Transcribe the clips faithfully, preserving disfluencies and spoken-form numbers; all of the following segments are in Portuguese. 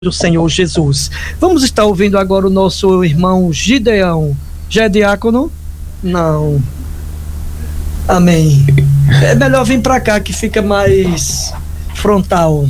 do Senhor Jesus. Vamos estar ouvindo agora o nosso irmão Gideão. Já é diácono? Não. Amém. É melhor vir para cá que fica mais frontal.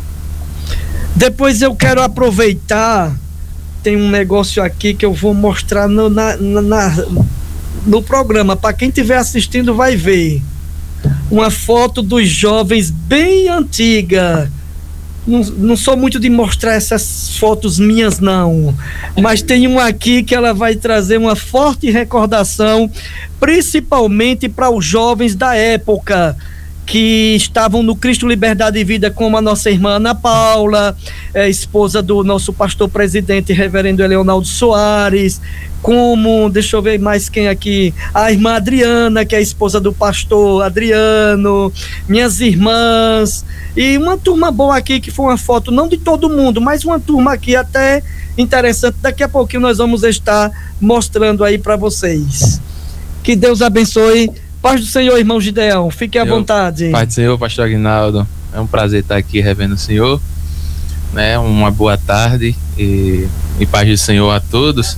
Depois eu quero aproveitar, tem um negócio aqui que eu vou mostrar no, na, na, no programa, para quem estiver assistindo vai ver. Uma foto dos jovens bem antiga. Não, não sou muito de mostrar essas fotos minhas não, mas tem uma aqui que ela vai trazer uma forte recordação, principalmente para os jovens da época que estavam no Cristo Liberdade e Vida, como a nossa irmã Ana Paula, é, esposa do nosso pastor presidente reverendo Eleonaldo Soares, como, deixa eu ver mais quem aqui, a irmã Adriana, que é a esposa do pastor Adriano, minhas irmãs, e uma turma boa aqui, que foi uma foto, não de todo mundo, mas uma turma aqui até interessante, daqui a pouquinho nós vamos estar mostrando aí para vocês. Que Deus abençoe. Paz do Senhor, irmão Gideão, fique à Eu, vontade. Paz do Senhor, pastor Aguinaldo, é um prazer estar aqui revendo o Senhor, né? Uma boa tarde e, e paz do Senhor a todos.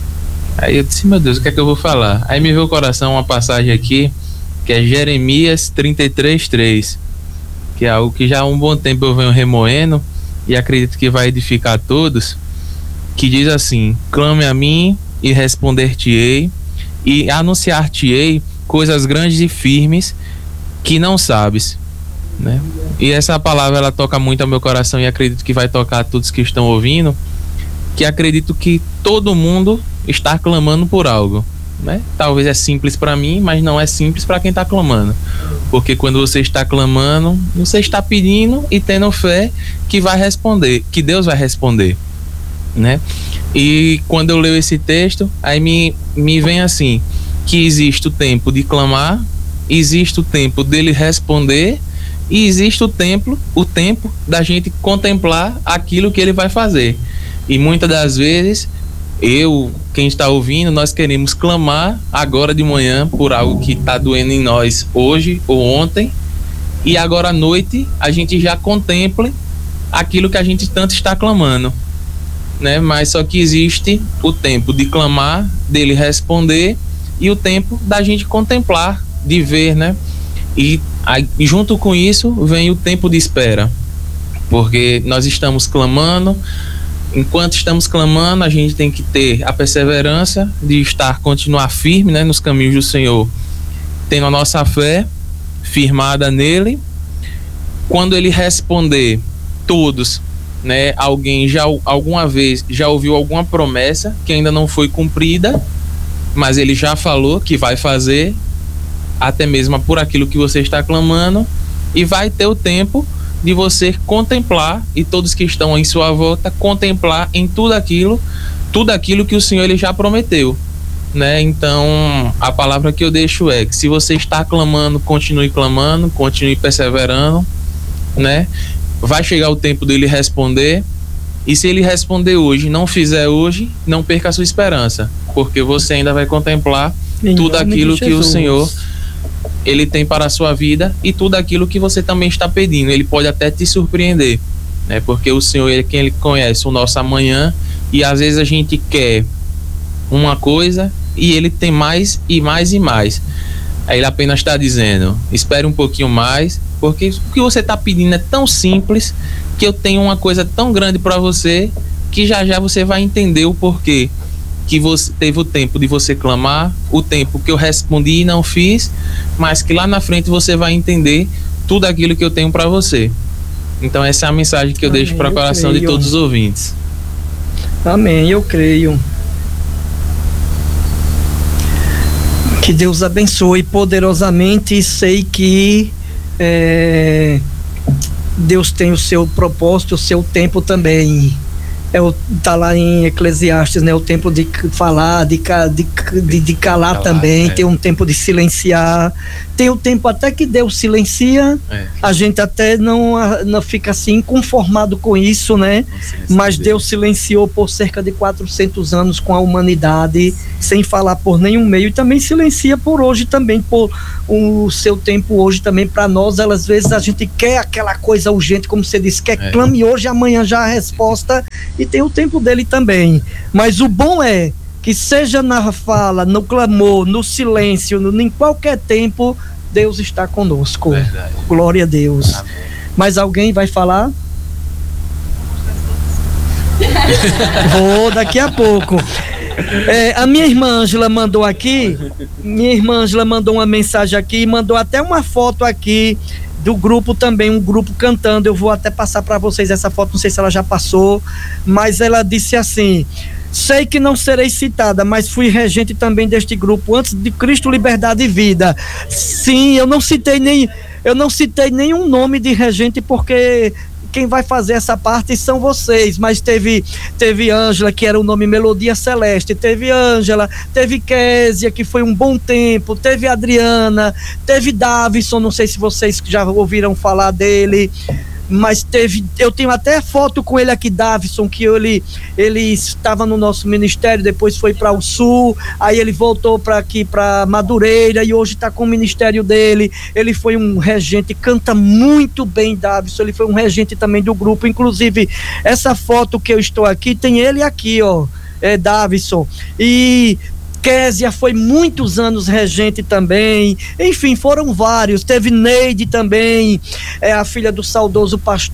Aí eu disse, meu Deus, o que é que eu vou falar? Aí me veio ao coração uma passagem aqui, que é Jeremias trinta e três, três, que é algo que já há um bom tempo eu venho remoendo e acredito que vai edificar a todos, que diz assim: clame a mim e responder-te-ei e anunciar-te-ei coisas grandes e firmes que não sabes, né? E essa palavra ela toca muito ao meu coração e acredito que vai tocar a todos que estão ouvindo, que acredito que todo mundo está clamando por algo, né? Talvez é simples para mim, mas não é simples para quem está clamando, porque quando você está clamando, você está pedindo e tendo fé que vai responder, que Deus vai responder, né? E quando eu leio esse texto, aí me, me vem assim, que existe o tempo de clamar, existe o tempo dele responder e existe o tempo, o tempo da gente contemplar aquilo que ele vai fazer. E muitas das vezes, eu, quem está ouvindo, nós queremos clamar agora de manhã por algo que está doendo em nós hoje ou ontem, e agora à noite a gente já contempla aquilo que a gente tanto está clamando, né? Mas só que existe o tempo de clamar, dele responder, e o tempo da gente contemplar, de ver, né? E aí, junto com isso vem o tempo de espera, porque nós estamos clamando. Enquanto estamos clamando, a gente tem que ter a perseverança de estar, continuar firme, né, nos caminhos do Senhor, tendo a nossa fé firmada nele. Quando ele responder, todos, né, alguém já alguma vez já ouviu alguma promessa que ainda não foi cumprida, mas ele já falou que vai fazer, até mesmo por aquilo que você está clamando, e vai ter o tempo de você contemplar, e todos que estão em sua volta contemplar em tudo aquilo, tudo aquilo que o Senhor ele já prometeu, né? Então a palavra que eu deixo é que se você está clamando, continue clamando, continue perseverando, né? Vai chegar o tempo dele responder. E se ele responder hoje, não fizer hoje, não perca a sua esperança, porque você ainda vai contemplar em tudo aquilo que o Senhor ele tem para a sua vida, e tudo aquilo que você também está pedindo. Ele pode até te surpreender, né? Porque o Senhor é quem ele conhece o nosso amanhã, e às vezes a gente quer uma coisa e ele tem mais e mais e mais. Aí ele apenas está dizendo: espere um pouquinho mais, porque o que você está pedindo é tão simples, que eu tenho uma coisa tão grande para você, que já já você vai entender o porquê que você teve o tempo de você clamar, o tempo que eu respondi e não fiz, mas que lá na frente você vai entender tudo aquilo que eu tenho para você. Então essa é a mensagem que eu Amém, deixo para o coração creio. de todos os ouvintes. Amém, eu creio. Que Deus abençoe poderosamente, e sei que é, Deus tem o seu propósito, o seu tempo também. É o, tá lá em Eclesiastes, né? O tempo de falar, de, de, de, de calar, calar também, é. Tem um tempo de silenciar, tem o tempo até que Deus silencia, é. A gente até não, não fica assim conformado com isso, né? Mas Deus silenciou por cerca de quatrocentos anos com a humanidade, sem falar por nenhum meio, e também silencia por hoje também, por o seu tempo hoje também para nós. Às vezes a gente quer aquela coisa urgente, como você disse, quer é. Clame hoje, amanhã já a resposta, e tem o tempo dele também. Mas o bom é que seja na fala, no clamor, no silêncio, no, em qualquer tempo, Deus está conosco. Verdade. Glória a Deus. Amém. Mas alguém vai falar? Vou daqui a pouco. É, a minha irmã Ângela mandou aqui, minha irmã Ângela mandou uma mensagem aqui, mandou até uma foto aqui do grupo também, um grupo cantando. Eu vou até passar para vocês essa foto, não sei se ela já passou, mas ela disse assim: sei que não serei citada, mas fui regente também deste grupo antes de Cristo, Liberdade e Vida. Sim, eu não citei nem eu não citei nenhum nome de regente, porque quem vai fazer essa parte são vocês, mas teve teve Ângela, que era o nome Melodia Celeste, teve Ângela, teve Késia, que foi um bom tempo, teve Adriana, teve Davison, não sei se vocês já ouviram falar dele, mas teve, eu tenho até foto com ele aqui, Davison, que ele, ele estava no nosso ministério, depois foi para o Sul, aí ele voltou para aqui, para Madureira, e hoje está com o ministério dele. Ele foi um regente, canta muito bem, Davison, ele foi um regente também do grupo. Inclusive, essa foto que eu estou aqui, tem ele aqui, ó, é Davison, e Késia foi muitos anos regente também, enfim, foram vários. Teve Neide também, é a filha do saudoso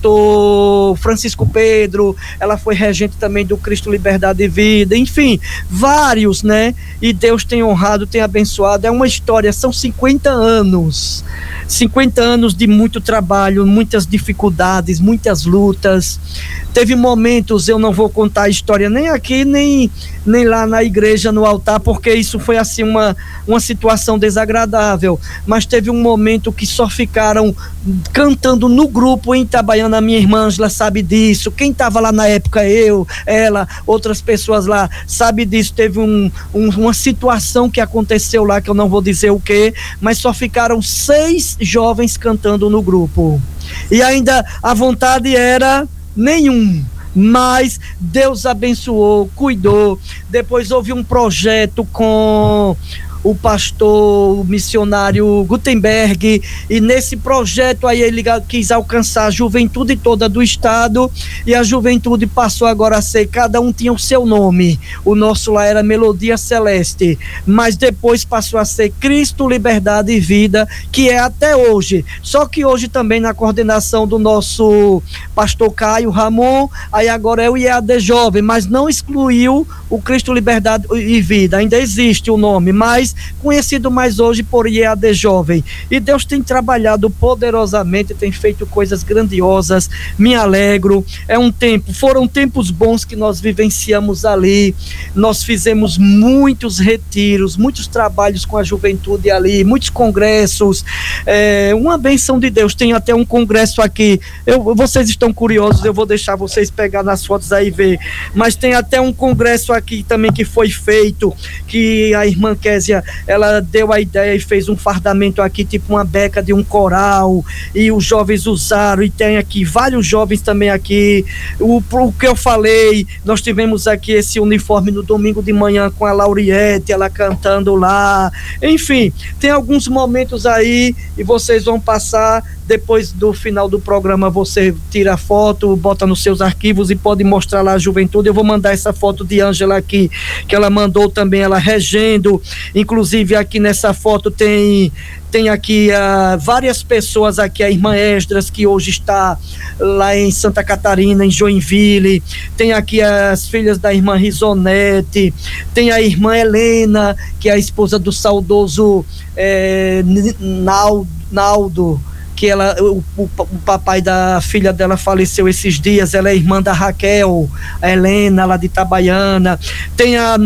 pastor Francisco Pedro, ela foi regente também do Cristo, Liberdade e Vida, enfim, vários, né? E Deus tem honrado, tem abençoado. É uma história, são cinquenta anos, cinquenta anos de muito trabalho, muitas dificuldades, muitas lutas. Teve momentos, eu não vou contar a história nem aqui, nem, nem lá na igreja, no altar, porque isso foi assim uma, uma situação desagradável, mas teve um momento que só ficaram cantando no grupo em Itabaiana. A minha irmã Ângela sabe disso, quem estava lá na época, eu, ela, outras pessoas lá, sabe disso. Teve um, um, uma situação que aconteceu lá, que eu não vou dizer o que, mas só ficaram seis jovens cantando no grupo, e ainda a vontade era nenhum, mas Deus abençoou, cuidou. Depois houve um projeto com o pastor, o missionário Gutenberg, e nesse projeto aí ele quis alcançar a juventude toda do estado, e a juventude passou agora a ser, cada um tinha o seu nome. O nosso lá era Melodia Celeste, mas depois passou a ser Cristo, Liberdade e Vida, que é até hoje. Só que hoje também na coordenação do nosso pastor Caio Ramon, aí agora é o I E A D Jovem, mas não excluiu o Cristo, Liberdade e Vida, ainda existe o nome, mas conhecido mais hoje por I E A D Jovem. E Deus tem trabalhado poderosamente, tem feito coisas grandiosas. Me alegro. É um tempo, foram tempos bons que nós vivenciamos ali. Nós fizemos muitos retiros, muitos trabalhos com a juventude ali, muitos congressos, é, uma benção de Deus. Tem até um congresso aqui, eu, vocês estão curiosos, eu vou deixar vocês pegar nas fotos aí e ver, mas tem até um congresso aqui também que foi feito, que a irmã Késia, ela deu a ideia e fez um fardamento aqui, tipo uma beca de um coral, e os jovens usaram, e tem aqui vários jovens também aqui. O, o que eu falei, nós tivemos aqui esse uniforme no domingo de manhã com a Lauriette, ela cantando lá. Enfim, tem alguns momentos aí, e vocês vão passar. Depois do final do programa você tira a foto, bota nos seus arquivos e pode mostrar lá a juventude. Eu vou mandar essa foto de Ângela aqui, que ela mandou também, ela regendo. Inclusive aqui nessa foto tem tem aqui uh, várias pessoas aqui, a irmã Esdras, que hoje está lá em Santa Catarina, em Joinville. Tem aqui as filhas da irmã Risonete, tem a irmã Helena, que é a esposa do saudoso eh, Naldo, Naldo que ela, o, o, o papai da filha dela faleceu esses dias. Ela é irmã da Raquel, a Helena, lá de Itabaiana. Tem a,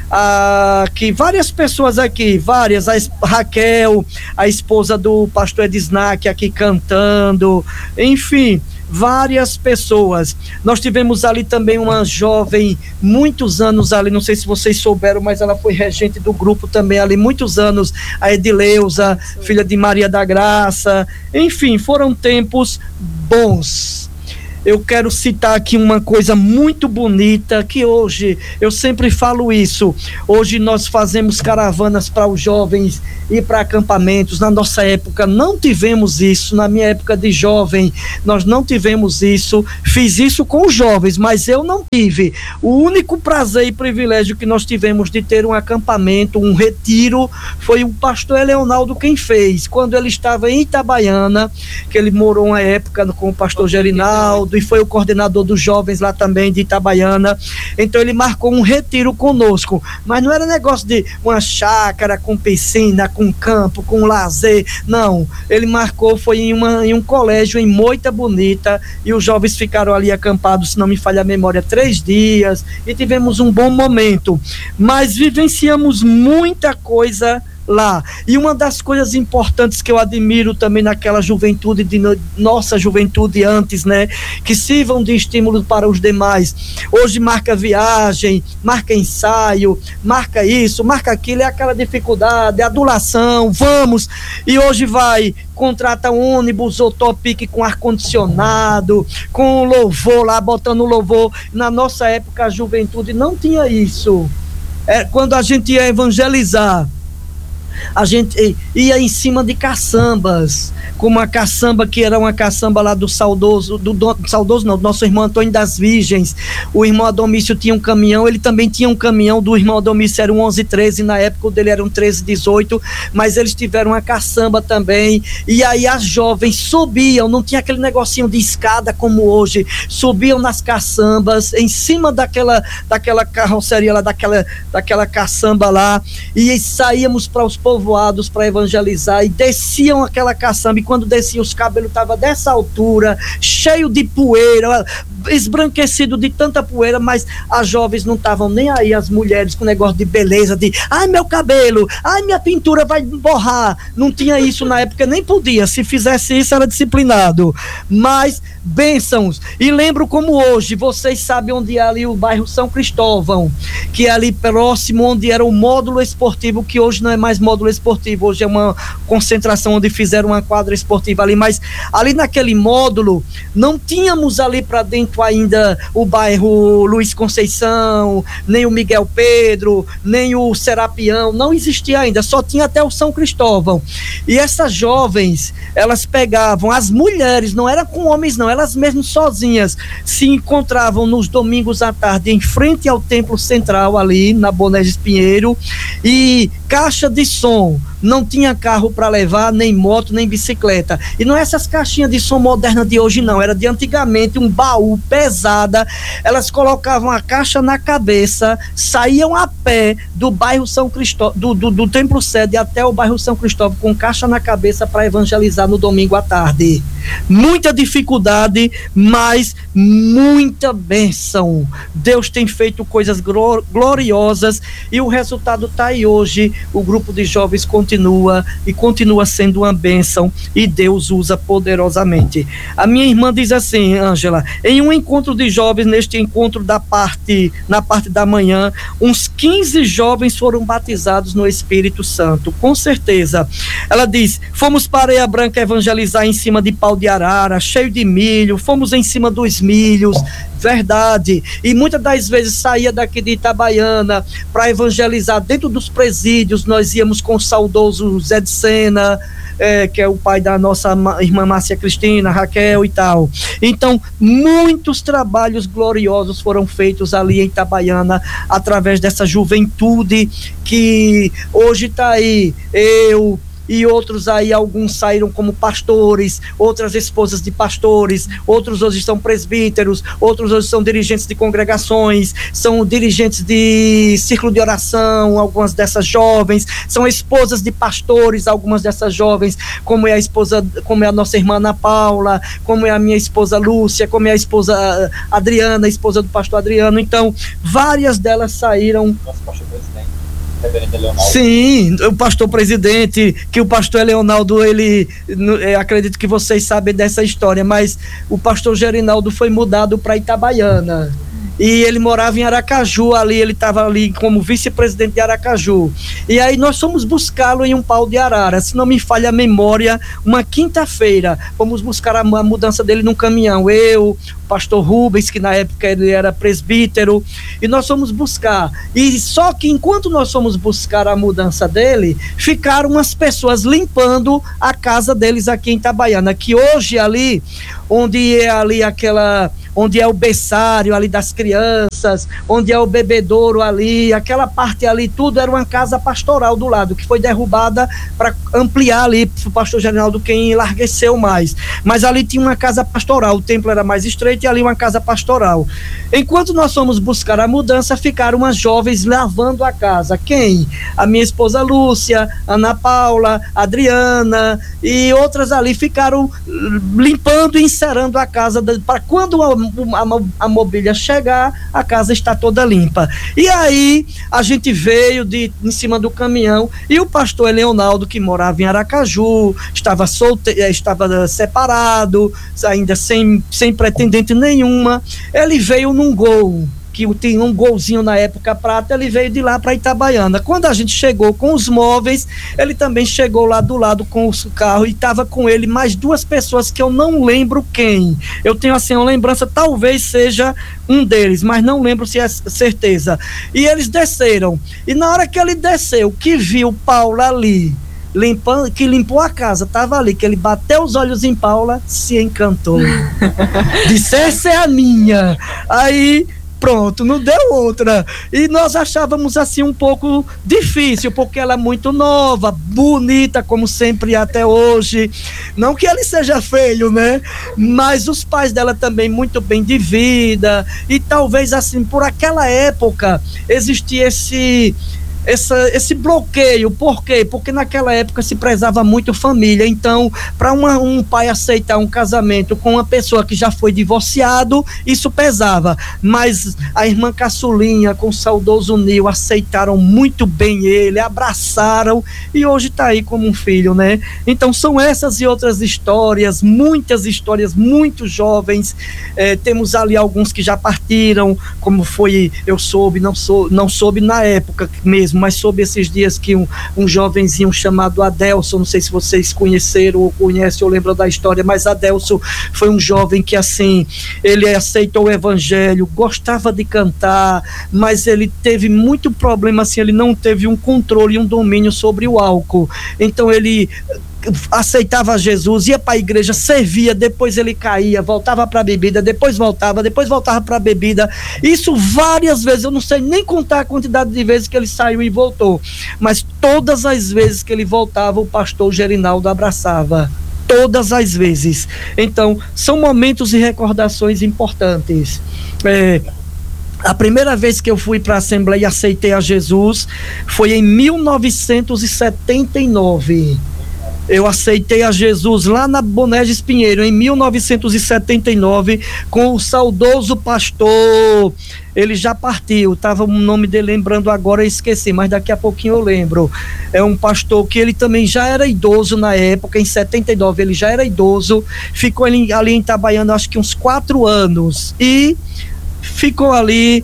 a que várias pessoas aqui, várias, a Raquel, a esposa do pastor Edisnac aqui cantando, enfim, várias pessoas. Nós tivemos ali também uma jovem, muitos anos ali, não sei se vocês souberam, mas ela foi regente do grupo também ali, muitos anos, a Edileuza, filha de Maria da Graça. Enfim, foram tempos bons. Eu quero citar aqui uma coisa muito bonita, que hoje, eu sempre falo isso, hoje nós fazemos caravanas para os jovens ir para acampamentos. Na nossa época não tivemos isso, na minha época de jovem nós não tivemos isso. Fiz isso com os jovens, mas eu não tive. O único prazer e privilégio que nós tivemos de ter um acampamento, um retiro, foi o pastor Eleonaldo quem fez, quando ele estava em Itabaiana, que ele morou uma época com o pastor Gerinaldo e foi o coordenador dos jovens lá também de Itabaiana. Então ele marcou um retiro conosco, mas não era negócio de uma chácara com piscina, com campo, com lazer, não. Ele marcou, foi em, uma, em um colégio em Moita Bonita, e os jovens ficaram ali acampados, se não me falha a memória, três dias, e tivemos um bom momento, mas vivenciamos muita coisa lá. E uma das coisas importantes que eu admiro também naquela juventude, de no, nossa juventude antes, né, que sirvam de estímulo para os demais. Hoje marca viagem, marca ensaio, marca isso, marca aquilo, é aquela dificuldade, adulação, vamos, e hoje vai, contrata um ônibus ou Topic com ar-condicionado, com louvor lá, botando louvor. Na nossa época a juventude não tinha isso. É, quando a gente ia evangelizar, a gente ia em cima de caçambas, como a caçamba que era uma caçamba lá do saudoso, do, do saudoso não, do nosso irmão Antônio das Virgens. O irmão Adomício tinha um caminhão, ele também tinha um caminhão, do irmão Adomício era um onze treze, na época o dele era um treze dezoito, mas eles tiveram uma caçamba também, e aí as jovens subiam, não tinha aquele negocinho de escada como hoje, subiam nas caçambas, em cima daquela, daquela carroceria lá, daquela, daquela caçamba lá, e saíamos para os povoados para evangelizar, e desciam aquela caçamba, e quando desciam os cabelos estavam dessa altura, cheio de poeira, esbranquecido de tanta poeira, mas as jovens não estavam nem aí, as mulheres com negócio de beleza, de ai meu cabelo, ai minha pintura vai borrar, não tinha isso na época, nem podia, se fizesse isso era disciplinado, mas bênçãos. E lembro como hoje, vocês sabem onde é ali o bairro São Cristóvão, que é ali próximo onde era o módulo esportivo, que hoje não é mais módulo esportivo, hoje é uma concentração onde fizeram uma quadra esportiva ali, mas ali naquele módulo não tínhamos ali para dentro ainda o bairro Luiz Conceição, nem o Miguel Pedro, nem o Serapião, não existia ainda, só tinha até o São Cristóvão. E essas jovens, elas pegavam, as mulheres, não era com homens não, elas mesmas sozinhas, se encontravam nos domingos à tarde em frente ao templo central ali na Boneges Pinheiro, e caixa de som, não tinha carro para levar, nem moto, nem bicicleta, e não é essas caixinhas de som moderna de hoje não, era de antigamente, um baú pesada, elas colocavam a caixa na cabeça, saíam a pé do bairro São Cristóvão, do, do, do templo sede até o bairro São Cristóvão, com caixa na cabeça para evangelizar no domingo à tarde. Muita dificuldade, mas muita bênção. Deus tem feito coisas gloriosas, e o resultado está aí hoje. O grupo de jovens continua e continua sendo uma bênção, e Deus usa poderosamente. A minha irmã diz assim, Ângela, em um encontro de jovens, neste encontro da parte, na parte da manhã, uns quinze jovens foram batizados no Espírito Santo, com certeza. Ela diz, fomos para Areia Branca evangelizar em cima de pau de arara, cheio de milho, fomos em cima dos milhos, verdade, e muitas das vezes saía daqui de Itabaiana para evangelizar dentro dos presídios. Nós íamos com o saudoso Zé de Sena, é, que é o pai da nossa irmã Márcia Cristina, Raquel e tal. Então, muitos trabalhos gloriosos foram feitos ali em Itabaiana, através dessa juventude que hoje está aí, eu e outros aí, alguns saíram como pastores, outras esposas de pastores, outros hoje são presbíteros, outros hoje são dirigentes de congregações, são dirigentes de círculo de oração, algumas dessas jovens, são esposas de pastores, algumas dessas jovens, como é a esposa, como é a nossa irmã Ana Paula, como é a minha esposa Lúcia, como é a esposa Adriana, a esposa do pastor Adriano. Então, várias delas saíram. Nosso pastor presidente. Sim, o pastor presidente, que o pastor Leonaldo, ele, eu acredito que vocês sabem dessa história, mas o pastor Gerinaldo foi mudado para Itabaiana. E ele morava em Aracaju, ali ele estava ali como vice-presidente de Aracaju. E aí nós fomos buscá-lo em um pau de arara, se não me falha a memória, uma quinta-feira, fomos buscar a, a mudança dele num caminhão, eu, o pastor Rubens, que na época ele era presbítero, e nós fomos buscar. E só que enquanto nós fomos buscar a mudança dele, ficaram umas pessoas limpando a casa deles aqui em Itabaiana, que hoje ali, onde é ali aquela... onde é o berçário ali das crianças, onde é o bebedouro ali, aquela parte ali, tudo era uma casa pastoral do lado, que foi derrubada para ampliar ali, o pastor Gerinaldo quem enlargueceu mais, mas ali tinha uma casa pastoral, o templo era mais estreito e ali uma casa pastoral. Enquanto nós fomos buscar a mudança, ficaram umas jovens lavando a casa. Quem? A minha esposa Lúcia, Ana Paula, Adriana e outras ali ficaram limpando e encerando a casa para quando a A, a mobília chegar, a casa está toda limpa. E aí a gente veio de, em cima do caminhão e o pastor Leonaldo, que morava em Aracaju, estava, solte, estava separado, ainda sem, sem pretendente nenhuma, ele veio num Gol, que tinha um Golzinho na época prata, ele veio de lá para Itabaiana. Quando a gente chegou com os móveis, ele também chegou lá do lado com o carro e estava com ele mais duas pessoas que eu não lembro quem. Eu tenho assim uma lembrança, talvez seja um deles, mas não lembro se é certeza. E eles desceram. E na hora que ele desceu, que viu Paula ali, limpando, que limpou a casa, estava ali, que ele bateu os olhos em Paula, se encantou. Disse, essa é a minha. Aí pronto, não deu outra. E nós achávamos assim um pouco difícil, porque ela é muito nova, bonita, como sempre até hoje. Não que ele seja feio, né? Mas os pais dela também muito bem de vida. E talvez assim, por aquela época, existia esse... Essa, esse bloqueio. Por quê? Porque naquela época se prezava muito família, então para um pai aceitar um casamento com uma pessoa que já foi divorciado, isso pesava, mas a irmã caçulinha com o saudoso Nil aceitaram muito bem ele, abraçaram e hoje está aí como um filho, né? Então são essas e outras histórias, muitas histórias, muito jovens, eh, temos ali alguns que já partiram, como foi, eu soube, não, sou, não soube na época mesmo, mas soube esses dias que um, um jovenzinho chamado Adelson, não sei se vocês conheceram ou conhecem ou lembram da história, mas Adelson foi um jovem que assim, ele aceitou o evangelho, gostava de cantar, mas ele teve muito problema, assim, ele não teve um controle e um domínio sobre o álcool, então ele aceitava Jesus, ia para a igreja, servia, depois ele caía, voltava para a bebida, depois voltava, depois voltava para a bebida, isso várias vezes, eu não sei nem contar a quantidade de vezes que ele saiu e voltou, mas todas as vezes que ele voltava, o pastor Gerinaldo abraçava, todas as vezes. Então, são momentos e recordações importantes. É, a primeira vez que eu fui para a Assembleia e aceitei a Jesus foi em mil novecentos e setenta e nove. Eu aceitei a Jesus lá na Boneges Pinheiro, em mil novecentos e setenta e nove, com o saudoso pastor, ele já partiu, estava o nome dele lembrando agora, eu esqueci, mas daqui a pouquinho eu lembro. É um pastor que ele também já era idoso na época, em setenta e nove ele já era idoso, ficou ali, ali em Itabaiana acho que uns quatro anos, e ficou ali,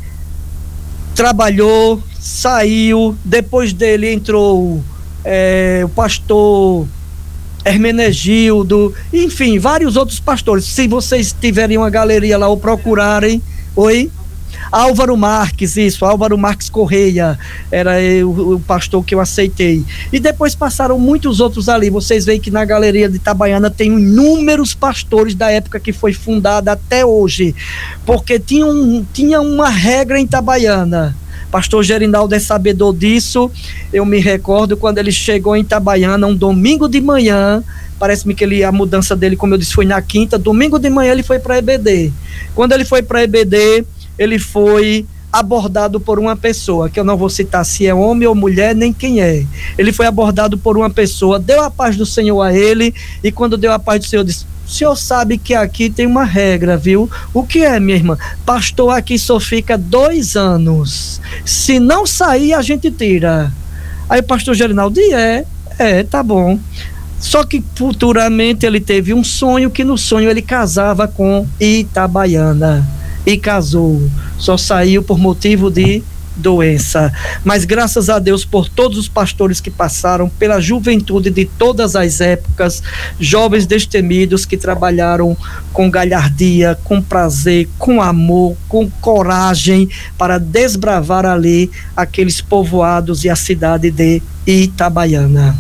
trabalhou, saiu, depois dele entrou é, o pastor Hermenegildo, enfim, vários outros pastores. Se vocês tiverem uma galeria lá ou procurarem, oi? Álvaro Marques, isso, Álvaro Marques Correia, era o, o pastor que eu aceitei. E depois passaram muitos outros ali. Vocês veem que na galeria de Itabaiana tem inúmeros pastores da época que foi fundada até hoje, porque tinha, um, tinha uma regra em Itabaiana. Pastor Gerinaldo é sabedor disso. Eu me recordo quando ele chegou em Itabaiana, um domingo de manhã, parece-me que ele, a mudança dele, como eu disse, foi na quinta, domingo de manhã ele foi para E B D. Quando ele foi para E B D, ele foi abordado por uma pessoa, que eu não vou citar se é homem ou mulher, nem quem é. Ele foi abordado por uma pessoa, deu a paz do Senhor a ele, e quando deu a paz do Senhor, disse: o senhor sabe que aqui tem uma regra, viu? O que é, minha irmã? Pastor aqui só fica dois anos. Se não sair, a gente tira. Aí o pastor Gerinaldo, é, é, tá bom. Só que futuramente ele teve um sonho, que no sonho ele casava com Itabaiana. E casou. Só saiu por motivo de doença. Mas graças a Deus por todos os pastores que passaram, pela juventude de todas as épocas, jovens destemidos que trabalharam com galhardia, com prazer, com amor, com coragem para desbravar ali aqueles povoados e a cidade de Itabaiana.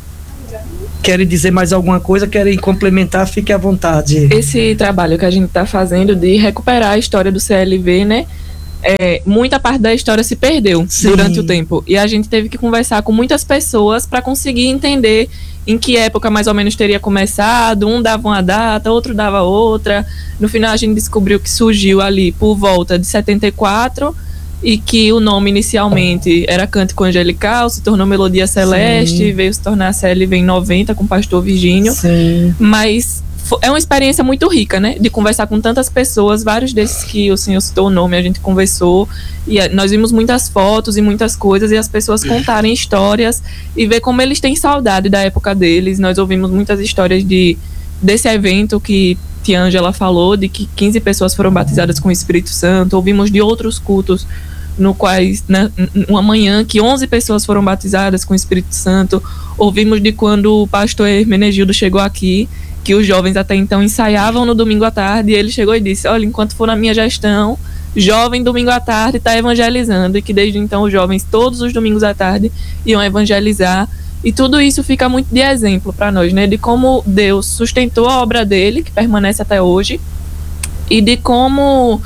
Querem dizer mais alguma coisa? Querem complementar? Fique à vontade. Esse trabalho que a gente está fazendo de recuperar a história do C L V, né? É, muita parte da história se perdeu. Sim. Durante o tempo. E a gente teve que conversar com muitas pessoas para conseguir entender em que época mais ou menos teria começado. Um dava uma data, outro dava outra. No final a gente descobriu que surgiu ali por volta de setenta e quatro e que o nome inicialmente era Cântico Angelical, se tornou Melodia Celeste. Sim. Veio se tornar C L V em noventa com o pastor Virgínio. Sim. Mas é uma experiência muito rica, né? De conversar com tantas pessoas, vários desses que o senhor citou o nome, a gente conversou e nós vimos muitas fotos e muitas coisas e as pessoas contarem histórias e ver como eles têm saudade da época deles. Nós ouvimos muitas histórias de, desse evento que Tia Ângela falou, de que quinze pessoas foram batizadas com o Espírito Santo. Ouvimos de outros cultos no quais, né, uma manhã que onze pessoas foram batizadas com o Espírito Santo. Ouvimos de quando o pastor Hermenegildo chegou aqui, que os jovens até então ensaiavam no domingo à tarde, e ele chegou e disse, olha, enquanto for na minha gestão, jovem domingo à tarde está evangelizando, e que desde então os jovens todos os domingos à tarde iam evangelizar, e tudo isso fica muito de exemplo para nós, né, de como Deus sustentou a obra dele, que permanece até hoje, e de como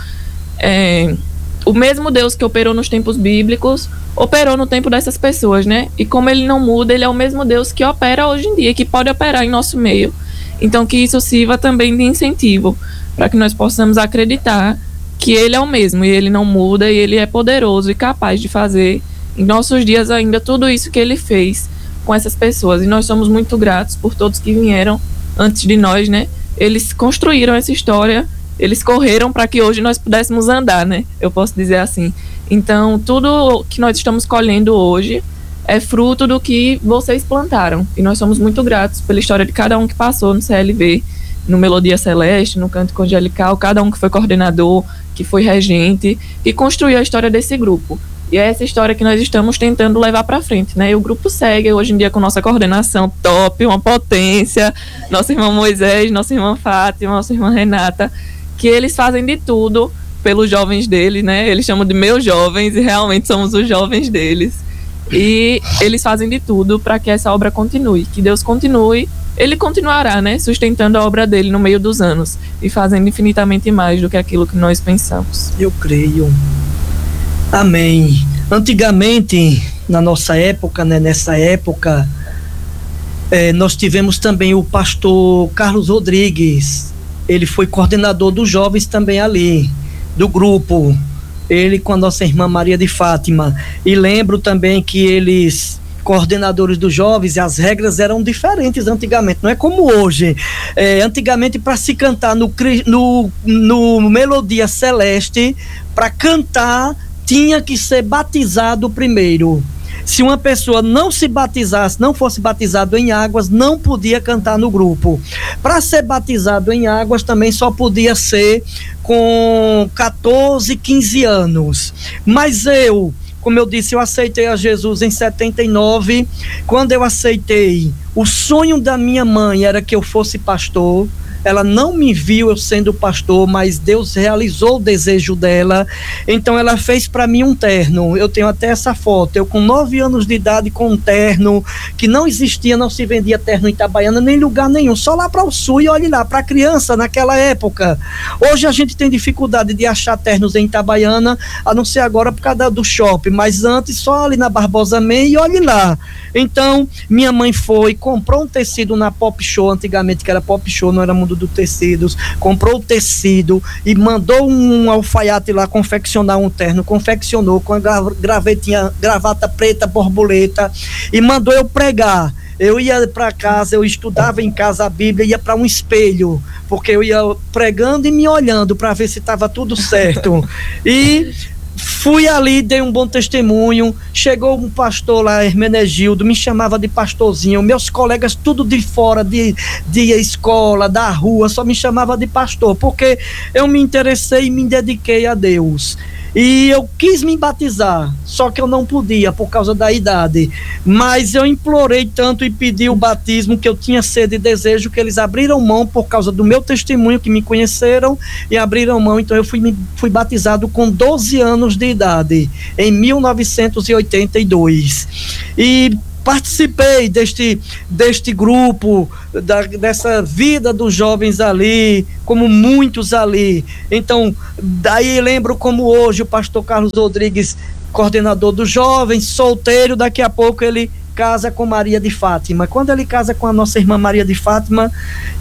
é, o mesmo Deus que operou nos tempos bíblicos operou no tempo dessas pessoas, né, e como ele não muda, ele é o mesmo Deus que opera hoje em dia, que pode operar em nosso meio. Então que isso sirva também de incentivo para que nós possamos acreditar que ele é o mesmo e ele não muda e ele é poderoso e capaz de fazer em nossos dias ainda tudo isso que ele fez com essas pessoas. E nós somos muito gratos por todos que vieram antes de nós, né? Eles construíram essa história, eles correram para que hoje nós pudéssemos andar, né? Eu posso dizer assim. Então tudo que nós estamos colhendo hoje é fruto do que vocês plantaram. E nós somos muito gratos pela história de cada um que passou no C L V, no Melodia Celeste, no Cântico Angelical, cada um que foi coordenador, que foi regente, e construiu a história desse grupo. E é essa história que nós estamos tentando levar para frente, né? E o grupo segue hoje em dia com nossa coordenação top, uma potência, nosso irmão Moisés, nossa irmã Fátima, nossa irmã Renata, que eles fazem de tudo pelos jovens deles, né? Eles chamam de meus jovens e realmente somos os jovens deles. E eles fazem de tudo para que essa obra continue, que Deus continue, ele continuará, né, sustentando a obra dele no meio dos anos e fazendo infinitamente mais do que aquilo que nós pensamos. Eu creio. Amém. Antigamente, na nossa época, né, nessa época, é, nós tivemos também o pastor Carlos Rodrigues. Ele foi coordenador dos jovens também ali, do grupo. Ele com a nossa irmã Maria de Fátima. E lembro também que eles, coordenadores dos jovens, as regras eram diferentes antigamente, não é como hoje. É, antigamente, para se cantar no, no, no Melodia Celeste, para cantar, tinha que ser batizado primeiro. Se uma pessoa não se batizasse, não fosse batizado em águas, não podia cantar no grupo. Para ser batizado em águas também só podia ser com catorze, quinze anos. Mas eu, como eu disse, eu aceitei a Jesus em setenta e nove. Quando eu aceitei, o sonho da minha mãe era que eu fosse pastor. Ela não me viu eu sendo pastor, mas Deus realizou o desejo dela. Então ela fez para mim um terno. Eu tenho até essa foto. Eu com nove anos de idade com um terno que não existia, não se vendia terno em Itabaiana nem lugar nenhum, só lá para o sul. E olhe lá, para criança naquela época. Hoje a gente tem dificuldade de achar ternos em Itabaiana, a não ser agora por causa do shopping, mas antes só ali na Barbosa Man, e olhe lá. Então minha mãe foi, comprou um tecido na Pop Show, antigamente que era Pop Show, não era Mundo do Tecidos, comprou o tecido e mandou um alfaiate lá confeccionar um terno, confeccionou com a gravetinha, gravata preta, borboleta, e mandou eu pregar. Eu ia para casa, eu estudava em casa a Bíblia, ia para um espelho, porque eu ia pregando e me olhando para ver se estava tudo certo. E fui ali, dei um bom testemunho. Chegou um pastor lá, Hermenegildo, me chamava de pastorzinho. Meus colegas tudo de fora, de, de escola, da rua, só me chamava de pastor, porque eu me interessei e me dediquei a Deus. E eu quis me batizar, só que eu não podia por causa da idade, mas eu implorei tanto e pedi o batismo, que eu tinha sede e desejo, que eles abriram mão por causa do meu testemunho, que me conheceram e abriram mão. Então eu fui, fui batizado com doze anos de idade, em mil novecentos e oitenta e dois, e participei deste, deste grupo, da, dessa vida dos jovens ali, como muitos ali. Então, daí lembro como hoje o pastor Carlos Rodrigues, coordenador dos jovens, solteiro, daqui a pouco ele casa com Maria de Fátima. Quando ele casa com a nossa irmã Maria de Fátima,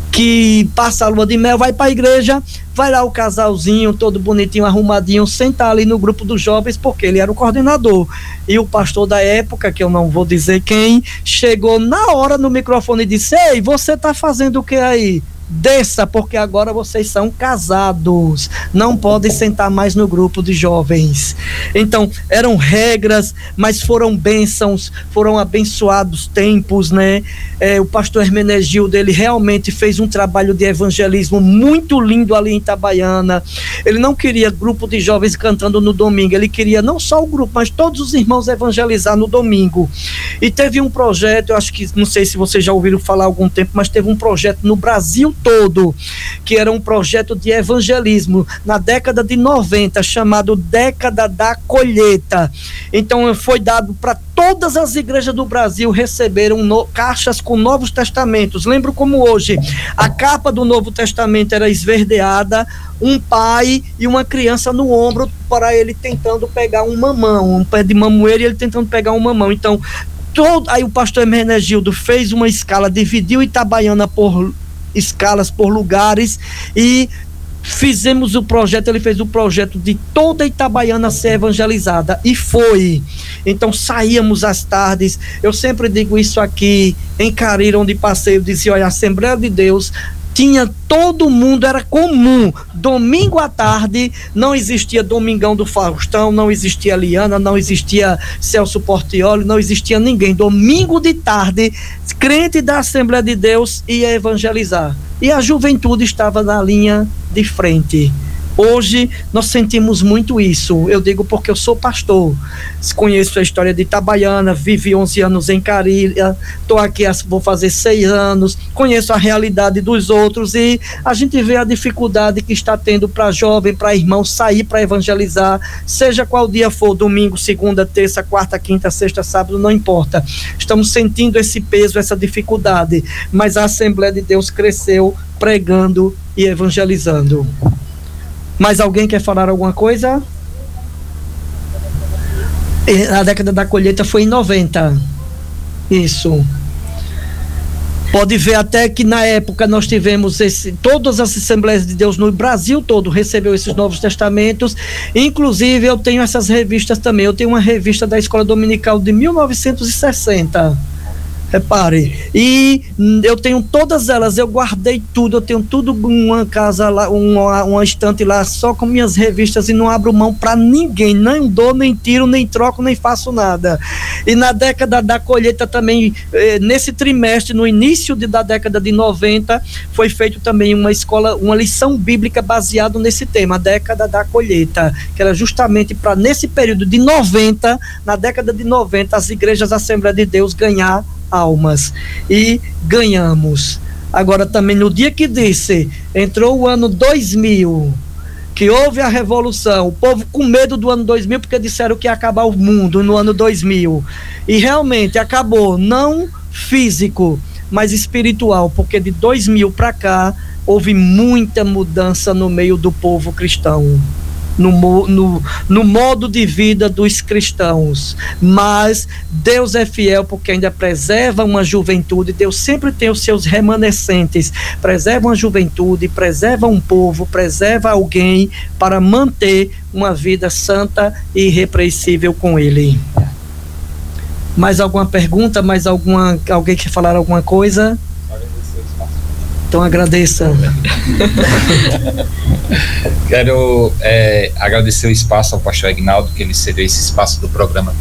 que passa a lua de mel, vai para a igreja, vai lá o casalzinho, todo bonitinho, arrumadinho, sentar ali no grupo dos jovens, porque ele era o coordenador. E o pastor da época, que eu não vou dizer quem, chegou na hora no microfone e disse: ei, você tá fazendo o que aí? Desça, porque agora vocês são casados, não podem sentar mais no grupo de jovens. Então, eram regras, mas foram bênçãos, foram abençoados tempos, né? É, o pastor Hermenegildo, ele realmente fez um trabalho de evangelismo muito lindo ali em Itabaiana. Ele não queria grupo de jovens cantando no domingo, ele queria não só o grupo, mas todos os irmãos evangelizar no domingo. E teve um projeto, eu acho que, não sei se vocês já ouviram falar há algum tempo, mas teve um projeto no Brasil todo, que era um projeto de evangelismo na década de noventa, chamado Década da Colheita. Então foi dado para todas as igrejas do Brasil, receberam no, caixas com Novos Testamentos. Lembro como hoje, a capa do Novo Testamento era esverdeada, um pai e uma criança no ombro, para ele tentando pegar um mamão, um pé de mamoeiro, e ele tentando pegar um mamão. Então, todo, aí o pastor Hermenegildo fez uma escala, dividiu Itabaiana por escalas, por lugares, e fizemos o projeto. Ele fez o projeto de toda Itabaiana ser evangelizada, e foi. Então saíamos às tardes. Eu sempre digo isso aqui em Cariri, onde passei, eu disse: olha, a Assembleia de Deus tinha todo mundo, era comum, domingo à tarde, não existia Domingão do Faustão, não existia Liana, não existia Celso Portioli, não existia ninguém. Domingo de tarde, crente da Assembleia de Deus ia evangelizar, e a juventude estava na linha de frente. Hoje nós sentimos muito isso. Eu digo porque eu sou pastor, conheço a história de Itabaiana, vivi onze anos em Carilha, estou aqui, vou fazer seis anos, conheço a realidade dos outros, e a gente vê a dificuldade que está tendo para jovem, para irmão sair para evangelizar, seja qual dia for, domingo, segunda, terça, quarta, quinta, sexta, sábado, não importa. Estamos sentindo esse peso, essa dificuldade, mas a Assembleia de Deus cresceu pregando e evangelizando. Mais alguém quer falar alguma coisa? A década da colheita foi em noventa. Isso. Pode ver até que na época nós tivemos esse, todas as Assembleias de Deus no Brasil todo recebeu esses Novos Testamentos. Inclusive eu tenho essas revistas também. Eu tenho uma revista da Escola Dominical de mil novecentos e sessenta. Repare, e eu tenho todas elas, eu guardei tudo, eu tenho tudo uma casa lá, uma, uma estante lá só com minhas revistas, e não abro mão para ninguém, nem dou, nem tiro, nem troco, nem faço nada. E na década da colheita também, eh, nesse trimestre, no início de, da década de noventa, foi feito também uma escola, uma lição bíblica baseada nesse tema, a década da colheita, que era justamente para, nesse período de noventa, na década de noventa, as igrejas da Assembleia de Deus ganhar almas, e ganhamos. Agora também, no dia que disse, entrou o ano dois mil, que houve a revolução, o povo com medo do ano dois mil, porque disseram que ia acabar o mundo no ano dois mil, e realmente acabou, não físico, mas espiritual, porque de dois mil para cá houve muita mudança no meio do povo cristão, No, no, no modo de vida dos cristãos. Mas Deus é fiel, porque ainda preserva uma juventude. Deus sempre tem os seus remanescentes, preserva uma juventude, preserva um povo, preserva alguém para manter uma vida santa e irrepreensível com Ele. Mais alguma pergunta? Mais alguma, alguém quer falar alguma coisa? Então agradeça. Quero é, agradecer o espaço ao pastor Aguinaldo, que ele cedeu esse espaço do programa.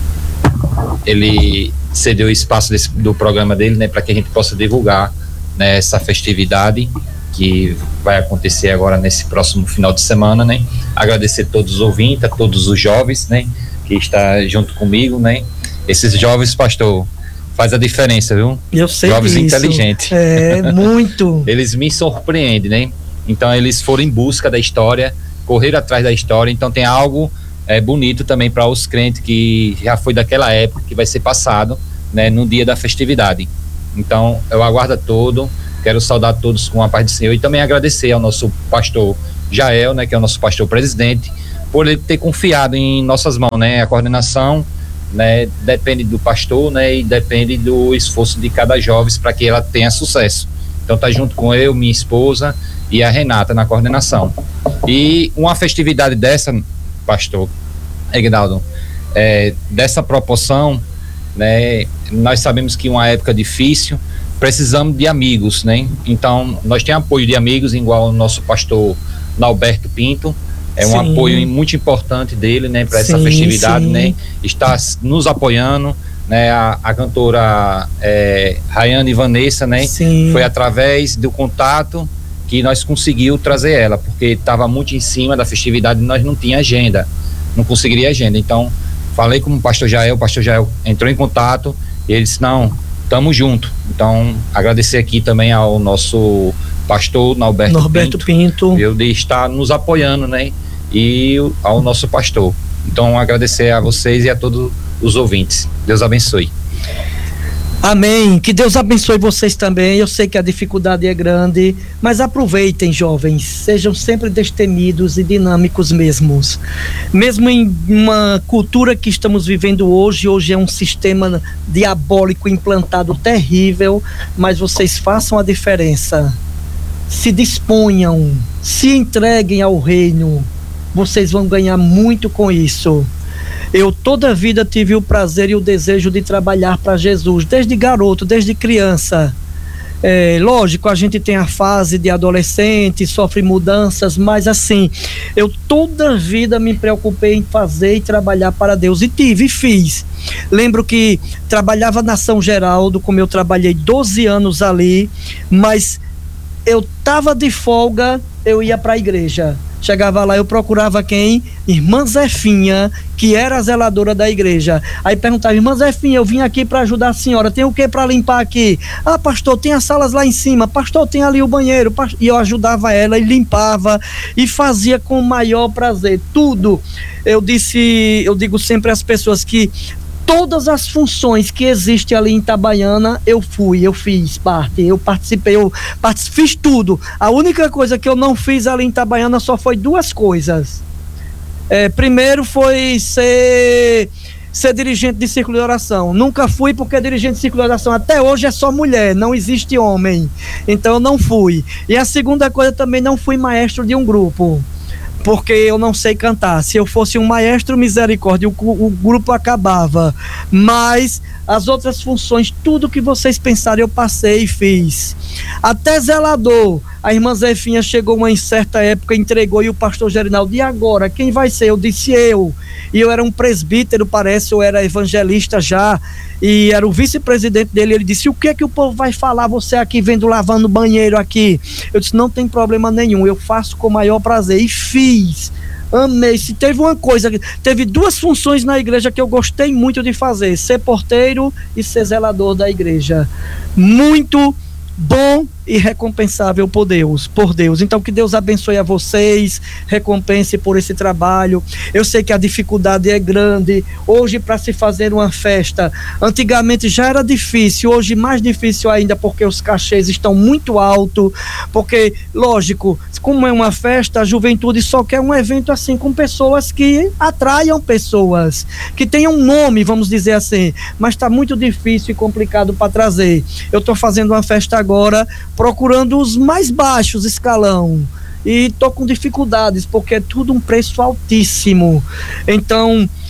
Ele cedeu o espaço desse, do programa dele, né, para que a gente possa divulgar, né, essa festividade que vai acontecer agora nesse próximo final de semana, né? Agradecer a todos os ouvintes, a todos os jovens, né, que está junto comigo, né? Esses jovens, pastor, faz a diferença, viu? Eu sei jovens disso. inteligentes. É, muito. Eles me surpreendem, né? Então eles foram em busca da história, correram atrás da história, então tem algo é, bonito também para os crentes que já foi daquela época, que vai ser passado, né, no dia da festividade. Então eu aguardo a todo, quero saudar todos com a paz do Senhor e também agradecer ao nosso pastor Jael, né, que é o nosso pastor presidente, por ele ter confiado em nossas mãos, né? A coordenação, né, depende do pastor, né, e depende do esforço de cada jovem para que ela tenha sucesso. Então tá junto com eu, minha esposa e a Renata na coordenação. E uma festividade dessa, pastor Aguinaldo, é, dessa proporção, né, nós sabemos que uma época difícil, precisamos de amigos, né? Então nós temos apoio de amigos, igual o nosso pastor Norberto Pinto. É um sim. apoio muito importante dele, né, para essa festividade, sim. né? Está nos apoiando, né? A, a cantora é, Rayane Vanessa, né? Sim. Foi através do contato que nós conseguimos trazer ela, porque estava muito em cima da festividade e nós não tinha agenda, não conseguiria agenda. Então falei com o pastor Jael, o pastor Jael entrou em contato e ele disse, não, tamo junto. Então agradecer aqui também ao nosso pastor Norberto, Norberto Pinto, Pinto. Eu de estar nos apoiando, né? E ao nosso pastor. Então agradecer a vocês e a todos os ouvintes. Deus abençoe. Amém, que Deus abençoe vocês também. Eu sei que a dificuldade é grande, mas aproveitem, jovens, sejam sempre destemidos e dinâmicos mesmos. Mesmo em uma cultura que estamos vivendo hoje, hoje é um sistema diabólico implantado terrível, mas vocês façam a diferença, se disponham, se entreguem ao reino, vocês vão ganhar muito com isso. Eu toda a vida tive o prazer e o desejo de trabalhar para Jesus, desde garoto, desde criança. É, lógico, a gente tem a fase de adolescente, sofre mudanças, mas assim, eu toda a vida me preocupei em fazer e trabalhar para Deus, e tive, e fiz. Lembro que trabalhava na São Geraldo, como eu trabalhei doze anos ali, mas eu estava de folga, eu ia para a igreja. Chegava lá, eu procurava quem? Irmã Zefinha, que era a zeladora da igreja. Aí perguntava, irmã Zefinha, eu vim aqui para ajudar a senhora, tem o que para limpar aqui? Ah, pastor, tem as salas lá em cima, pastor, tem ali o banheiro. E eu ajudava ela e limpava e fazia com o maior prazer, tudo. Eu disse, eu digo sempre às pessoas que todas as funções que existem ali em Itabaiana, eu fui, eu fiz parte, eu participei, eu participei, fiz tudo. A única coisa que eu não fiz ali em Itabaiana só foi duas coisas. É, primeiro foi ser, ser dirigente de círculo de oração. Nunca fui, porque dirigente de círculo de oração até hoje é só mulher, não existe homem. Então eu não fui. E a segunda coisa, também não fui maestro de um grupo, porque eu não sei cantar. Se eu fosse um maestro, misericórdia, o, o grupo acabava. Mas as outras funções, tudo que vocês pensaram, eu passei e fiz. Até zelador, a irmã Zefinha chegou uma em certa época, entregou, e o pastor Gerinaldo, e agora, quem vai ser? Eu disse, eu. E eu era um presbítero, parece, eu era evangelista já, e era o vice-presidente dele. Ele disse, o que é que o povo vai falar, você aqui vendo, lavando banheiro aqui? Eu disse, não tem problema nenhum, eu faço com o maior prazer, e fiz, amei. Se teve uma coisa, teve duas funções na igreja que eu gostei muito de fazer, ser porteiro e ser zelador da igreja, muito bom e recompensável por Deus, por Deus. Então que Deus abençoe a vocês, recompense por esse trabalho. Eu sei que a dificuldade é grande hoje para se fazer uma festa. Antigamente já era difícil, hoje mais difícil ainda, porque os cachês estão muito altos, porque, lógico, como é uma festa, a juventude só quer um evento assim, com pessoas que atraiam pessoas, que tenham um nome, vamos dizer assim, mas está muito difícil e complicado para trazer. Eu estou fazendo uma festa agora, procurando os mais baixos escalão, e tô com dificuldades, porque é tudo um preço altíssimo. Então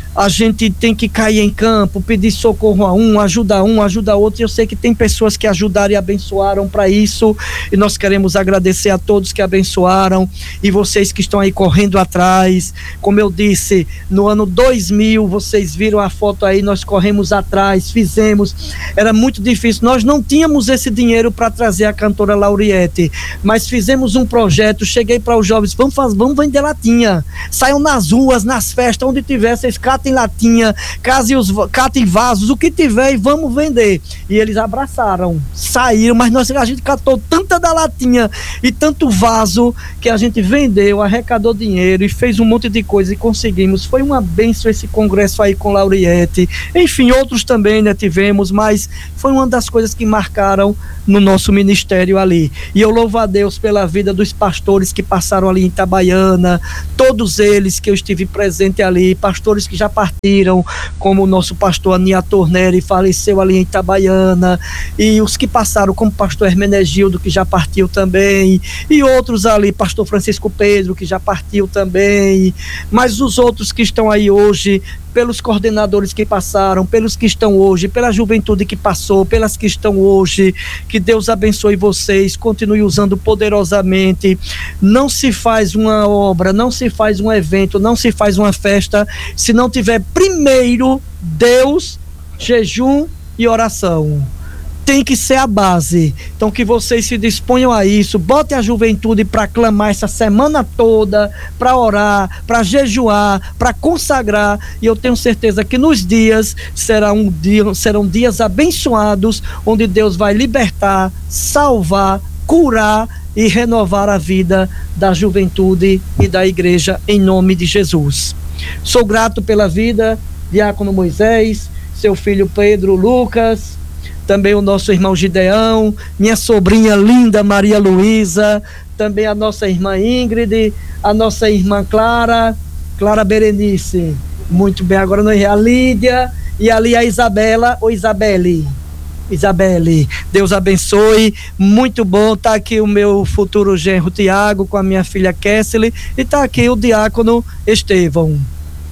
a gente tem que cair em campo, pedir socorro a um, ajudar um, ajudar outro. Eu sei que tem pessoas que ajudaram e abençoaram para isso, e nós queremos agradecer a todos que abençoaram, e vocês que estão aí correndo atrás. Como eu disse, no ano dois mil, vocês viram a foto aí, nós corremos atrás, fizemos, era muito difícil, nós não tínhamos esse dinheiro para trazer a cantora Lauriette, mas fizemos um projeto, cheguei para os jovens, vamos, fazer, vamos vender latinha, saiam nas ruas, nas festas, onde tiver, vocês catem latinha, catem, os, catem vasos, o que tiver, e vamos vender. E eles abraçaram, saíram, mas nós, a gente catou tanta da latinha e tanto vaso que a gente vendeu, arrecadou dinheiro e fez um monte de coisa e conseguimos. Foi uma bênção esse congresso aí com Lauriette. Enfim, outros também, né, tivemos, mas foi uma das coisas que marcaram no nosso ministério ali. E eu louvo a Deus pela vida dos pastores que passaram ali em Itabaiana, todos eles que eu estive presente ali, pastores que já partiram, como o nosso pastor Ania Torneri faleceu ali em Itabaiana, e os que passaram, como o pastor Hermenegildo, que já partiu também, e outros ali, pastor Francisco Pedro, que já partiu também, mas os outros que estão aí hoje, pelos coordenadores que passaram, pelos que estão hoje, pela juventude que passou, pelas que estão hoje, que Deus abençoe vocês, continue usando poderosamente. Não se faz uma obra, não se faz um evento, não se faz uma festa, se não tiver primeiro Deus, jejum e oração. Tem que ser a base. Então que vocês se disponham a isso, botem a juventude para clamar essa semana toda, para orar, para jejuar, para consagrar, e eu tenho certeza que nos dias será um dia, serão dias abençoados, onde Deus vai libertar, salvar, curar e renovar a vida da juventude e da igreja, em nome de Jesus. Sou grato pela vida, diácono Moisés, seu filho Pedro Lucas, também o nosso irmão Gideão, minha sobrinha linda Maria Luísa, também a nossa irmã Ingrid, a nossa irmã Clara, Clara Berenice, muito bem, agora não errei, a Lídia, e ali a Isabela, ou Isabelle, Isabelle, Deus abençoe, muito bom, tá aqui o meu futuro genro Tiago, com a minha filha Kessely, e tá aqui o diácono Estevão.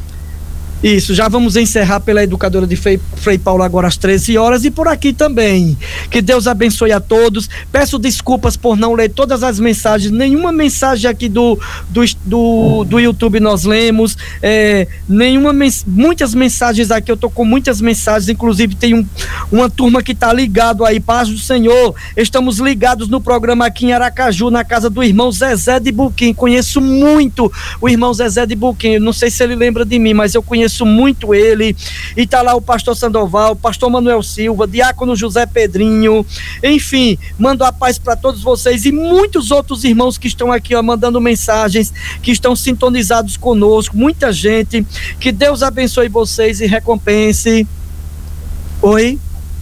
Isso, já vamos encerrar pela educadora de Frei, Frei Paulo agora às treze horas, e por aqui também. Que Deus abençoe a todos. Peço desculpas por não ler todas as mensagens, nenhuma mensagem aqui do, do, do, do YouTube nós lemos, é, nenhuma, muitas mensagens aqui, eu tô com muitas mensagens, inclusive tem um, uma turma que tá ligado aí, paz do Senhor, estamos ligados no programa aqui em Aracaju, na casa do irmão Zezé de Buquim, conheço muito o irmão Zezé de Buquim, não sei se ele lembra de mim, mas eu conheço muito ele, e tá lá o pastor Sandoval, o pastor Manuel Silva, diácono José Pedrinho, enfim, mando a paz para todos vocês e muitos outros irmãos que estão aqui, ó, mandando mensagens, que estão sintonizados conosco, muita gente, que Deus abençoe vocês e recompense. Oi?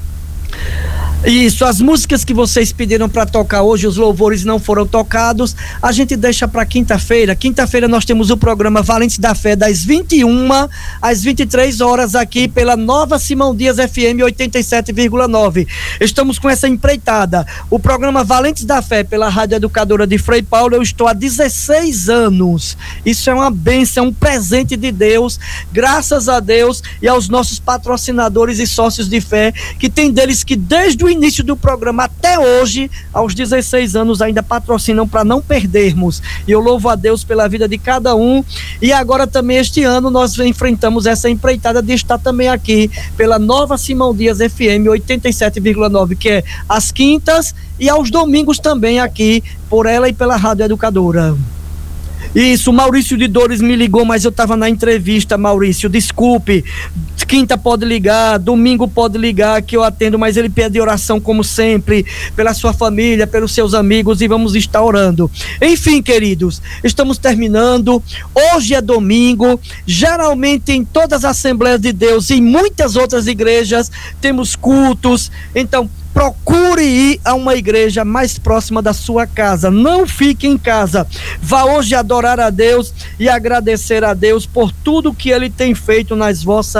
Isso, as músicas que vocês pediram para tocar hoje, os louvores não foram tocados, a gente deixa para quinta-feira. Quinta-feira nós temos o programa Valentes da Fé, das vinte e uma às vinte e três horas, aqui pela Nova Simão Dias F M oitenta e sete vírgula nove. Estamos com essa empreitada. O programa Valentes da Fé, pela Rádio Educadora de Frei Paulo, eu estou há dezesseis anos. Isso é uma bênção, é um presente de Deus, graças a Deus e aos nossos patrocinadores e sócios de fé, que tem deles que desde o início do programa até hoje, aos dezesseis anos, ainda patrocinam para não perdermos, e eu louvo a Deus pela vida de cada um. E agora também este ano nós enfrentamos essa empreitada de estar também aqui pela Nova Simão Dias F M oitenta e sete vírgula nove, que é às quintas e aos domingos também aqui por ela e pela Rádio Educadora. Isso, Maurício de Dores me ligou, mas eu estava na entrevista, Maurício, desculpe, quinta pode ligar, domingo pode ligar, que eu atendo, mas ele pede oração como sempre, pela sua família, pelos seus amigos, e vamos estar orando. Enfim, queridos, estamos terminando, hoje é domingo, geralmente em todas as Assembleias de Deus e em muitas outras igrejas temos cultos, então procure ir a uma igreja mais próxima da sua casa, não fique em casa, vá hoje adorar a Deus e agradecer a Deus por tudo que Ele tem feito nas vossas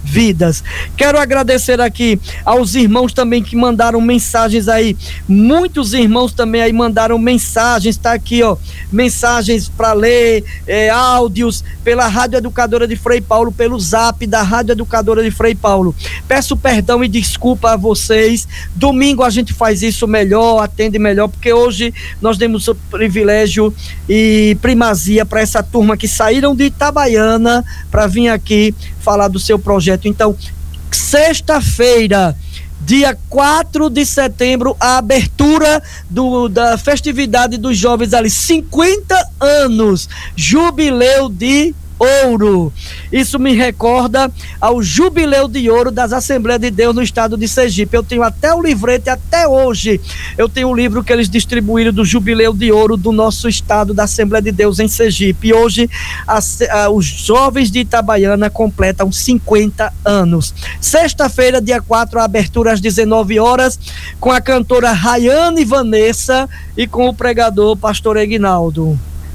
vidas. Quero agradecer aqui aos irmãos também que mandaram mensagens aí, muitos irmãos também aí mandaram mensagens, tá aqui ó, mensagens para ler, é, áudios pela Rádio Educadora de Frei Paulo, pelo zap da Rádio Educadora de Frei Paulo. Peço perdão e desculpa a vocês, domingo a gente faz isso melhor, atende melhor, porque hoje nós demos o privilégio e primazia para essa turma que saíram de Itabaiana para vir aqui falar do seu projeto. Então, sexta-feira, dia quatro de setembro, a abertura do, da festividade dos jovens ali, cinquenta anos, jubileu de ouro. Isso me recorda ao jubileu de ouro das Assembleias de Deus no estado de Sergipe. Eu tenho até o livrete, até hoje eu tenho o livro que eles distribuíram do jubileu de ouro do nosso estado da Assembleia de Deus em Sergipe. E hoje a, a, os jovens de Itabaiana completam cinquenta anos. Sexta-feira, dia quatro, a abertura às dezenove horas, com a cantora Rayane Vanessa e com o pregador pastor Egnaldo.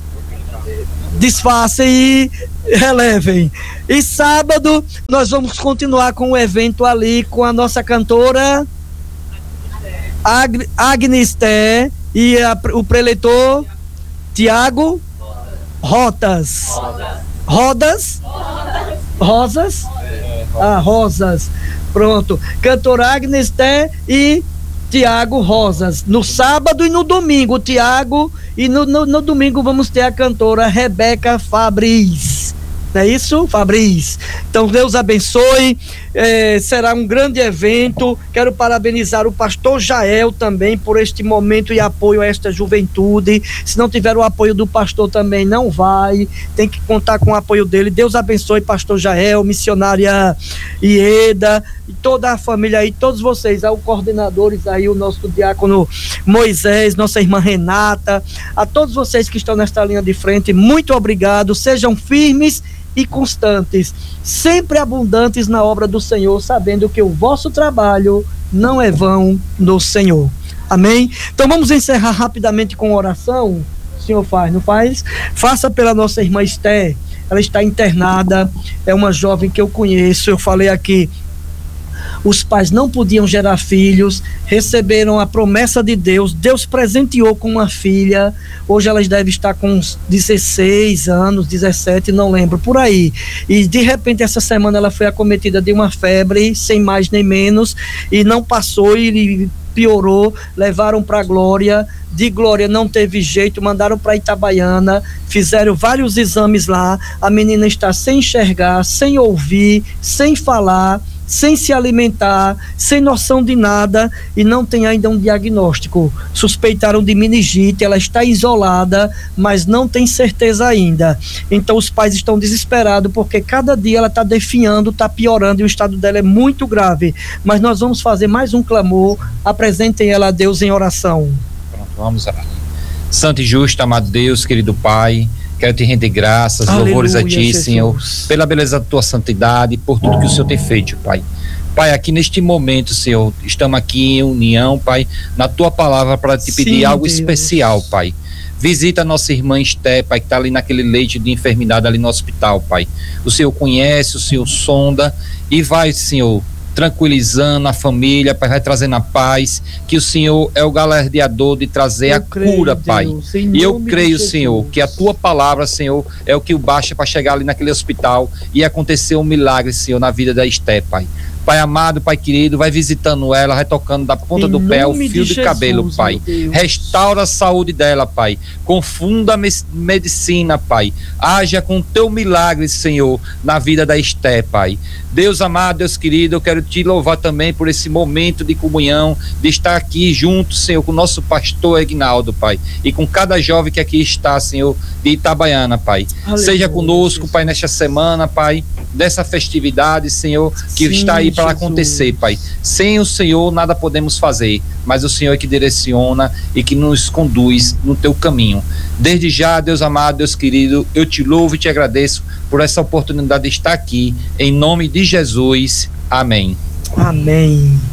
Disfarcem e relevem. E sábado nós vamos continuar com o evento ali com a nossa cantora Ag- Agnes Té e a, o preleitor Tiago Rotas. Rodas? Rosas? Ah, Rosas. Pronto. Cantora Agnes Té e Tiago Rosas, no sábado e no domingo, o Tiago, e no, no, no domingo vamos ter a cantora Rebeca Fabris. Não é isso, Fabris? Então Deus abençoe, é, será um grande evento. Quero parabenizar o pastor Jael também por este momento e apoio a esta juventude. Se não tiver o apoio do pastor também não vai, tem que contar com o apoio dele. Deus abençoe pastor Jael, missionária Ieda e toda a família aí, todos vocês, os coordenadores aí, o nosso diácono Moisés, nossa irmã Renata, a todos vocês que estão nesta linha de frente, muito obrigado, sejam firmes e constantes, sempre abundantes na obra do Senhor, sabendo que o vosso trabalho não é vão no Senhor. Amém? Então vamos encerrar rapidamente com oração. O senhor faz, não faz? Faça pela nossa irmã Esther, ela está internada, é uma jovem que eu conheço, eu falei aqui, os pais não podiam gerar filhos, receberam a promessa de Deus, Deus presenteou com uma filha, hoje elas devem estar com uns dezesseis anos, dezessete, não lembro, por aí, e de repente essa semana ela foi acometida de uma febre, sem mais nem menos, e não passou e piorou, levaram para Glória, de Glória não teve jeito, mandaram para Itabaiana, fizeram vários exames lá, a menina está sem enxergar, sem ouvir, sem falar, sem se alimentar, sem noção de nada e não tem ainda um diagnóstico. Suspeitaram de meningite, ela está isolada, mas não tem certeza ainda. Então os pais estão desesperados porque cada dia ela está definhando, está piorando e o estado dela é muito grave. Mas nós vamos fazer mais um clamor, apresentem ela a Deus em oração. Pronto, vamos orar. Santo e justo, amado Deus, querido Pai, quero te render graças, Aleluia, louvores a ti, Jesus. Senhor, pela beleza da tua santidade, por tudo que o Senhor tem feito, Pai. Pai, aqui neste momento, Senhor, estamos aqui em união, Pai, na tua palavra para te pedir Sim, algo Deus. especial, Pai. Visita a nossa irmã Esté, Pai, que está ali naquele leito de enfermidade ali no hospital, Pai. O Senhor conhece, o Senhor sonda e vai, Senhor, tranquilizando a família, Pai, vai trazendo a paz, que o Senhor é o galardeador de trazer eu a creio, cura, Deus, Pai. E eu creio, Senhor, que a tua palavra, Senhor, é o que o baixa para chegar ali naquele hospital e acontecer um milagre, Senhor, na vida da Esté, Pai. Pai amado, Pai querido, vai visitando ela, vai tocando da ponta em do pé ao fio de, de Jesus, cabelo, Pai. Restaura a saúde dela, Pai. Confunda a medicina, Pai. Haja com teu milagre, Senhor, na vida da Esté, Pai. Deus amado, Deus querido, eu quero te louvar também por esse momento de comunhão, de estar aqui junto, Senhor, com o nosso pastor Egnaldo, Pai, e com cada jovem que aqui está, Senhor, de Itabaiana, Pai. Aleluia, Seja conosco, Jesus. Pai, nesta semana, Pai, dessa festividade, Senhor, que Sim, está aí para acontecer, Pai. Sem o Senhor nada podemos fazer, mas o Senhor é que direciona e que nos conduz no teu caminho. Desde já, Deus amado, Deus querido, eu te louvo e te agradeço por essa oportunidade de estar aqui, em nome de Jesus, amém. Amém.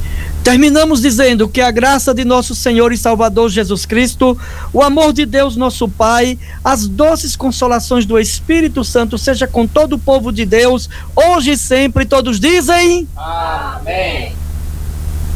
Terminamos dizendo que a graça de nosso Senhor e Salvador Jesus Cristo, o amor de Deus nosso Pai, as doces consolações do Espírito Santo seja com todo o povo de Deus, hoje e sempre. Todos dizem amém.